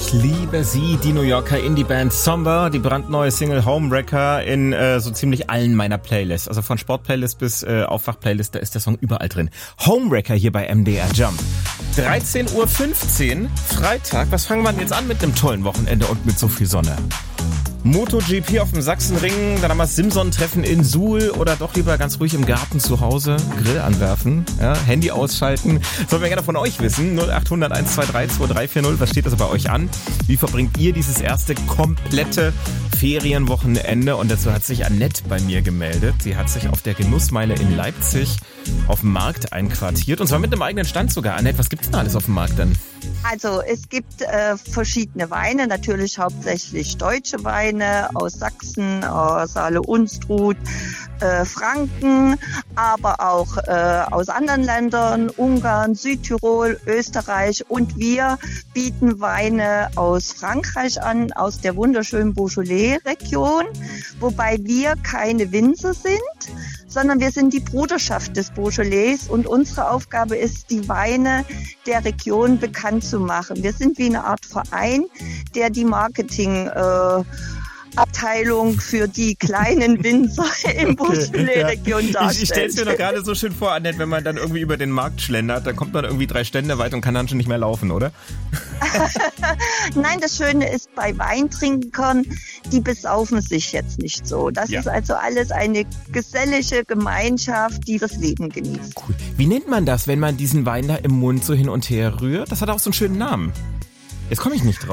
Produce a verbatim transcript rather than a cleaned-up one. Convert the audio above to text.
Ich liebe sie, die New Yorker Indie-Band Somber, die brandneue Single Homewrecker in äh, so ziemlich allen meiner Playlists. Also von Sport-Playlist bis äh, Aufwach-Playlist, da ist der Song überall drin. Homewrecker hier bei M D R Jump. dreizehn Uhr fünfzehn, Freitag. Was fangen wir denn jetzt an mit einem tollen Wochenende und mit so viel Sonne? MotoGP auf dem Sachsenring, dann haben wir das Simson-Treffen in Suhl oder doch lieber ganz ruhig im Garten zu Hause, Grill anwerfen, ja, Handy ausschalten. Sollen wir gerne von euch wissen. null acht hundert eins zwei drei zwei drei vier null, was steht also bei euch an? Wie verbringt ihr dieses erste komplette Ferienwochenende? Und dazu hat sich Annette bei mir gemeldet. Sie hat sich auf der Genussmeile in Leipzig auf dem Markt einquartiert und zwar mit einem eigenen Stand sogar. Annette, was gibt's denn alles auf dem Markt denn? Also es gibt äh, verschiedene Weine, natürlich hauptsächlich deutsche Weine aus Sachsen, aus Saale-Unstrut, äh, Franken, aber auch äh, aus anderen Ländern, Ungarn, Südtirol, Österreich, und wir bieten Weine aus Frankreich an, aus der wunderschönen Beaujolais-Region, wobei wir keine Winzer sind, sondern wir sind die Bruderschaft des Beaujolais und unsere Aufgabe ist, die Weine der Region bekannt zu machen. Wir sind wie eine Art Verein, der die Marketing äh, Abteilung für die kleinen Winzer in okay, Beaujolais-Region ja. darstellt. Ich, ich stelle es mir doch gerade so schön vor, Annette, wenn man dann irgendwie über den Markt schlendert, dann kommt man irgendwie drei Stände weit und kann dann schon nicht mehr laufen, oder? Nein, das Schöne ist bei Weintrinkern, die besaufen sich jetzt nicht so. Das ja. ist also alles eine gesellige Gemeinschaft, die das Leben genießt. Cool. Wie nennt man das, wenn man diesen Wein da im Mund so hin und her rührt? Das hat auch so einen schönen Namen. Jetzt komme ich nicht drauf.